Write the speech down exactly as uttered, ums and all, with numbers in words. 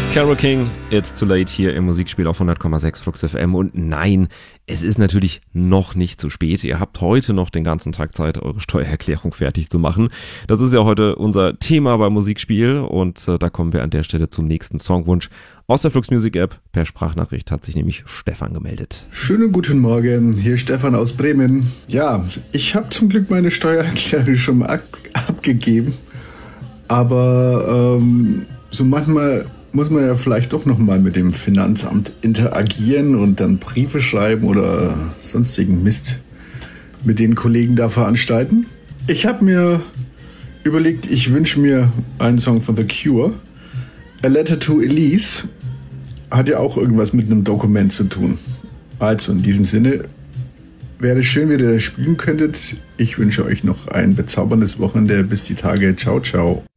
Carole King, It's Too Late hier im Musikspiel auf hundert Komma sechs Flux F M. Und nein, es ist natürlich noch nicht zu spät. Ihr habt heute noch den ganzen Tag Zeit, eure Steuererklärung fertig zu machen. Das ist ja heute unser Thema beim Musikspiel und äh, da kommen wir an der Stelle zum nächsten Songwunsch. Aus der Flux Music App per Sprachnachricht hat sich nämlich Stefan gemeldet. Schönen guten Morgen, hier Stefan aus Bremen. Ja, ich habe zum Glück meine Steuererklärung schon mal ab- abgegeben, aber ähm, so manchmal muss man ja vielleicht doch nochmal mit dem Finanzamt interagieren und dann Briefe schreiben oder sonstigen Mist mit den Kollegen da veranstalten. Ich habe mir überlegt, ich wünsche mir einen Song von The Cure. A Letter to Elise hat ja auch irgendwas mit einem Dokument zu tun. Also in diesem Sinne, wäre schön, wenn ihr das spielen könntet. Ich wünsche euch noch ein bezauberndes Wochenende. Bis die Tage. Ciao, ciao.